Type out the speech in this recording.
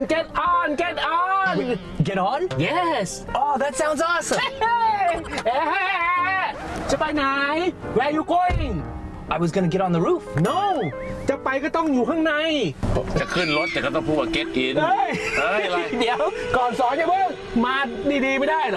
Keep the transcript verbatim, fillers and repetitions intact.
Get on get on Get on? Yes Oh, that sounds awesome. เอ๊ะจะไปไหน Where you going I was gonna get on the roof. No จะไปก็ต้องอยู่ข้างในจะขึ้นรถแต่ก็ต้องพูดว่า get in เฮ้ยเฮ้ยอะไรเดี๋ยวก่อนสอนอย่าเพิ่งมาดีๆไม่ได้เหรอ